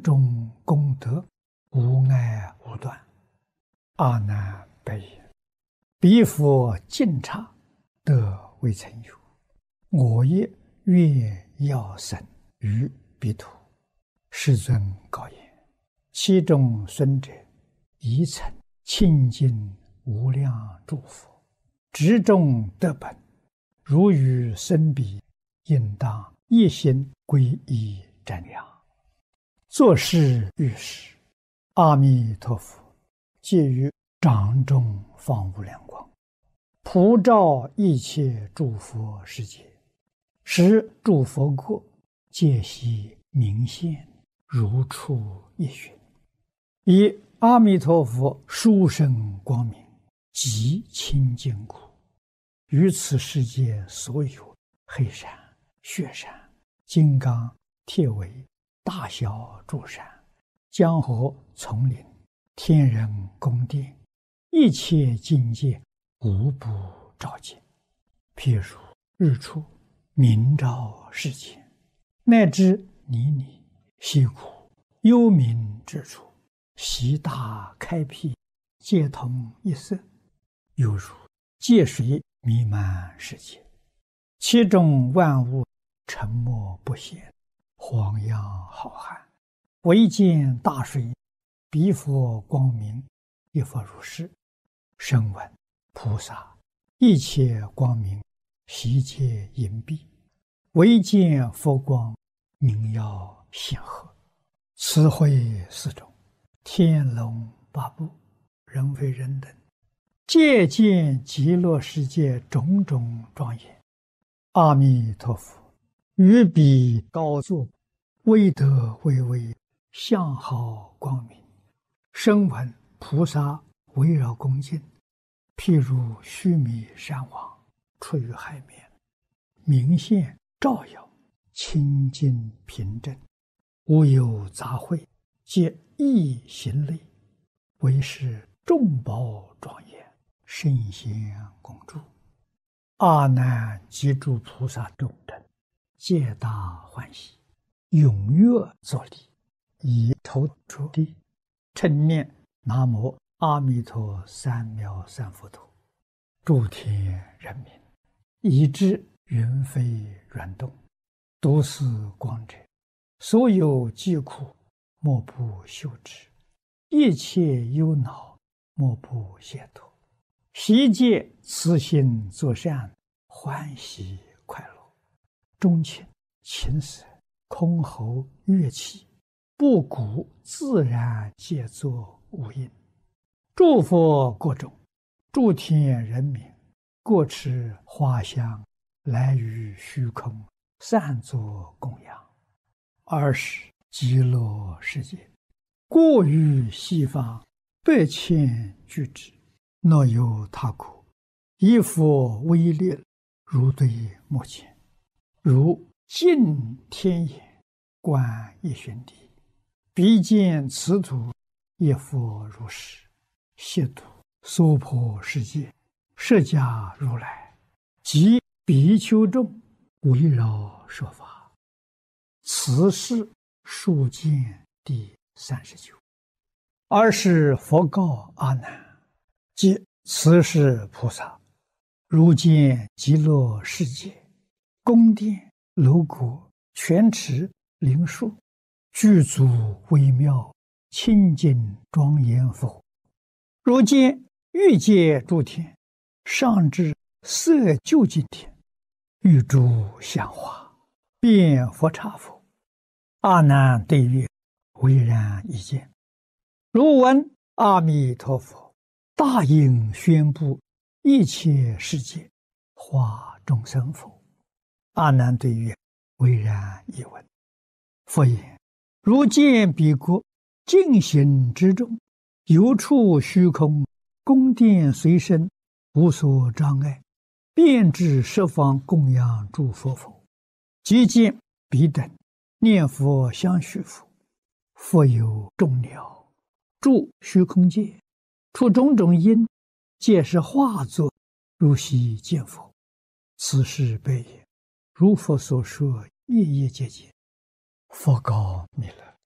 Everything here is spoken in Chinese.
中功德无碍无断。阿难白言：彼佛净刹，得未曾有。我亦愿要生于彼土。世尊告言：其中孙者，宜曾清净无量诸佛，执中得本。如与生彼，应当一心皈依瞻仰。作是遇时，阿弥陀佛借于掌中放无量光，普照一切诸佛世界，使诸佛国皆悉明现，如出一寻。以阿弥陀佛殊胜光明，极清净故，于此世界所有黑山、雪山、金刚、铁围、大小诸山、江河、丛林、天人宫殿，一切境界无不照见。譬如日出明照世间，乃至泥泞、溪谷、幽冥之处，悉大开辟，皆同一色，犹如界水弥漫世界，其中万物沉默不显，荒洋浩瀚，唯见大水，彼佛光明，亦复如是。声闻菩萨一切光明，悉皆隐蔽，唯见佛光，明耀显赫。此会四种，天龙八部，人非人等，皆见极乐世界种种庄严。阿弥陀佛于彼高坐，威德巍巍，相好光明。声闻菩萨围绕恭敬，譬如须弥山王出于海面，明现照耀，清净平正，无有杂秽，皆一行类，为是众宝庄严，圣贤共住。阿难及诸菩萨众等，皆大欢喜，踊跃作礼，以头着地，称念南无阿弥陀三藐三菩提。诸天人民，以知云飞软动，读是光者，所有疾苦，莫不休止；一切忧恼，莫不解脱。悉皆慈心作善，欢喜快乐。钟磬、琴瑟、箜篌、乐器，布谷自然皆作无应。诸佛国中，诸天人民，各持花香，来于虚空，散作供养。尔时极乐世界，过于西方8,000俱胝，若有他国，以佛威力，如对目前，如镜天眼，观一旬地，彼见此土，亦复如是。悉土娑婆世界，释迦如来及比丘众，围绕说法。此是数见第39。尔时佛告阿难：即此是菩萨，如见极乐世界，宫殿、楼阁、泉池、灵树，具足微妙，清净庄严否？如见欲界诸天，上至色究竟天，欲诸香花，遍佛刹否？阿难对曰：唯然一见。如闻阿弥陀佛大应宣布一切世界，化众生否？阿难对曰：唯然一闻。佛言：如见彼国净行之中，有处虚空，宫殿随身，无所障碍，遍至十方供养诸佛否？即见彼等念佛相续否？佛有众鸟住虚空界，出种种因，皆是化作，如悉见佛。此是悲也。如佛所说，夜夜皆见。佛告弥勒：